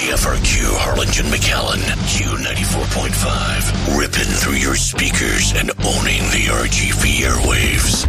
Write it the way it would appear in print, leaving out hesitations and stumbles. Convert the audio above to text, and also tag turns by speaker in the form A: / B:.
A: KFRQ Harlingen McAllen, Q94.5, ripping through your speakers and owning the RGV airwaves.